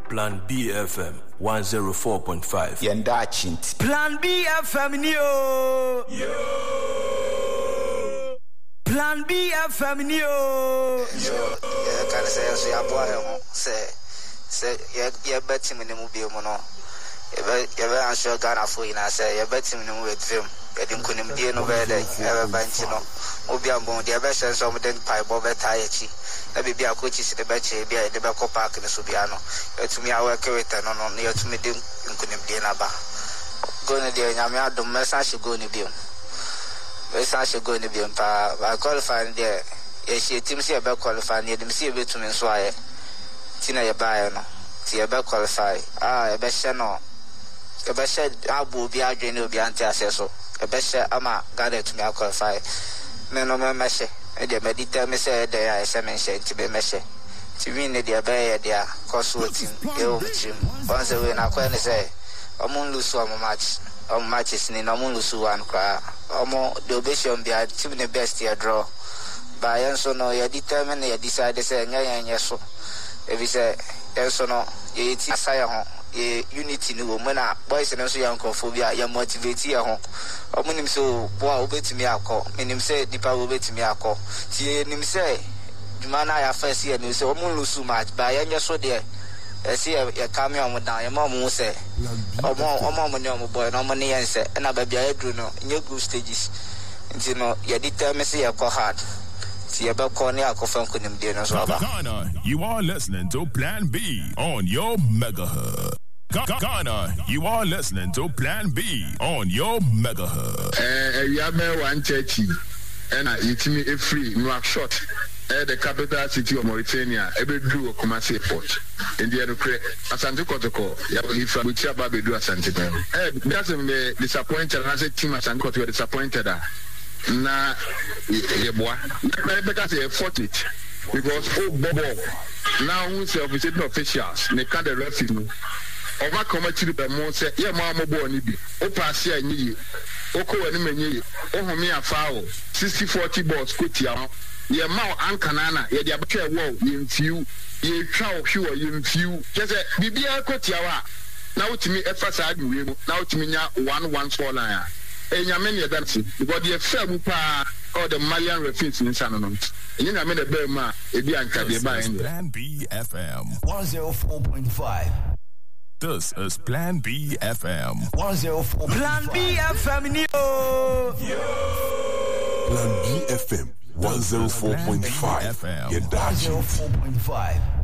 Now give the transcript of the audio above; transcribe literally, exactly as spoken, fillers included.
Plan B F M one oh four point five. Yenda Chint. Plan B F M yo. Yo. Plan B F M yo. Yo, yeah, can say so ya boy say say yeah yeah bet him in the movie mono. Yeah, yeah, I'm sure Ghana for you now say yeah bet him in the movie film. Yeah, dim kunim die no be dey ever banchi no. Obi ambon dey be say some den pai bo be tie chi. Na bibi akochi si de be che bia de be ko park ne so bia no. Etumi awe kereta no no na etumi dim kunim die na ba. Go ne dey nyame adom mesa she go ne biom. Mesa she go ne biom pa ba qualify there. Yeah, she team see be qualify ne dim see be tumi so aye. Tina ye ba no. Ti ye be qualify. Ah, e be she no. E be she abu bi adwene obi ante aseso. E be she ama Ghana to me qualify. Me no me meshe. E de medita me say de ya se me she ti be meshe. Ti win ne de be ye de cause what team e o chim. Once we na kwa ne say omo lusu omo match. Omo matches ni no omo lusu one kra. Omo the obession be a team the best ye draw. Ba yen so no ye determine ye decide say nya yen ye so. E bi say yen so no ye ti asaya ho. Unity ni wo na boys na so yankophobia ya motivate ya ho omunim so boa obetimi akọ menim say dipa obetimi akọ ti nim say duma na ya first year ni say omun lusu match ba ya nya so de e see ya kame omo down ya ma omo say omo omo omo ni omo boy na omo ni yense na ba bia edru no nye group stages nti no ya determine say ya ko hard. Ghana, you are listening to Plan B on your megahertz. Ghana, you are listening to Plan B on your megahertz. Eh, we have one thirty, and it's me a free Nouakchott, the capital city of Mauritania. Every do a commercial port in the other Asante Kotoko. If we have Baby do Asante, eh, that's me disappointed. And I said, Team Asante Kotoko disappointed. Na ye boy better say fought it because oh bobo now who say official officials they can't arrest me over committee the mo say ye ma mo bo ni bi o pass here ni o ko wani menye o hu me afa sixty forty balls kutia ye ma ankanana ye dia betwe wo ye mfiu ye twa o hwe ye mfiu je say bibia kutia wa na utimi efa sa adu we mu na utimi nya one one score line Enyameni adansi because the firm pa all the Malian refugees in Sanonom. You know, I mean the Burma, Ebi Anka, the Bain. Plan B F M one oh four point five. This is Plan B F M one oh four. Plan B F M, yo. Plan B F M one oh four point five. one oh four point five.